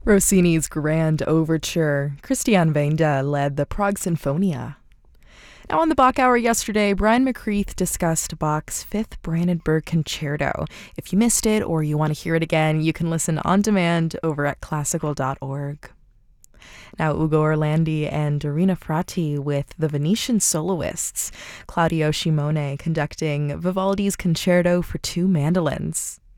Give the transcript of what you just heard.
Rossini's Grand Overture. Christian Weinde led the Prague Sinfonia. Now, on the Bach Hour yesterday, Brian McCreath discussed Bach's Fifth Brandenburg Concerto. If you missed it or you want to hear it again, you can listen on demand over at classical.org. Now, Ugo Orlandi and Dorina Frati with the Venetian Soloists. Claudio Scimone conducting Vivaldi's Concerto for Two Mandolins.